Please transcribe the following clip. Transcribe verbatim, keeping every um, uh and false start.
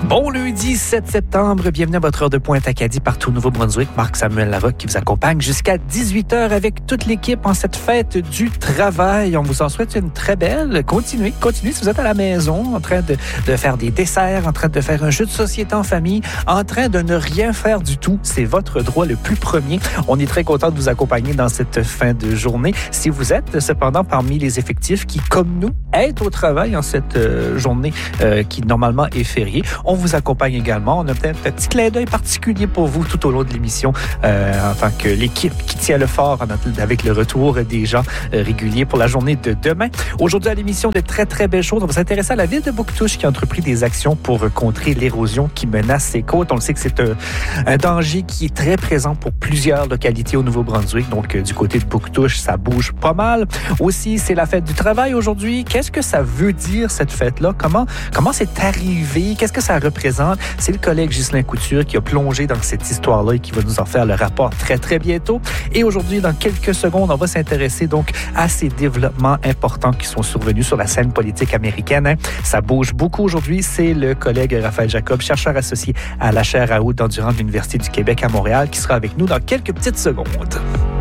Bon lundi sept septembre, bienvenue à votre heure de pointe Acadie partout au Nouveau-Brunswick. Marc-Samuel Larocque qui vous accompagne jusqu'à dix-huit heures avec toute l'équipe en cette fête du travail. On vous en souhaite une très belle. Continuez, continuez si vous êtes à la maison en train de, de faire des desserts, en train de faire un jeu de société en famille, en train de ne rien faire du tout. C'est votre droit le plus premier. On est très content de vous accompagner dans cette fin de journée. Si vous êtes cependant parmi les effectifs qui, comme nous, aident au travail en cette euh, journée euh, qui normalement est fériée, on vous accompagne également. On a peut-être un petit clin d'œil particulier pour vous tout au long de l'émission euh, en tant que l'équipe qui tient le fort avec le retour des gens euh, réguliers pour la journée de demain. Aujourd'hui à l'émission, de très très belles choses. On va s'intéresser à la ville de Bouctouche qui a entrepris des actions pour contrer l'érosion qui menace ses côtes. On le sait que c'est un, un danger qui est très présent pour plusieurs localités au Nouveau-Brunswick. Donc euh, du côté de Bouctouche, ça bouge pas mal. Aussi, c'est la fête du travail aujourd'hui. Qu'est-ce que ça veut dire cette fête-là? Comment, comment c'est arrivé? Qu'est-ce que ça représente? C'est le collègue Ghislain Couture qui a plongé dans cette histoire-là et qui va nous en faire le rapport très, très bientôt. Et aujourd'hui, dans quelques secondes, on va s'intéresser donc à ces développements importants qui sont survenus sur la scène politique américaine. Hein. Ça bouge beaucoup aujourd'hui. C'est le collègue Raphaël Jacob, chercheur associé à la chaire à haute endurance de l'Université du Québec à Montréal, qui sera avec nous dans quelques petites secondes.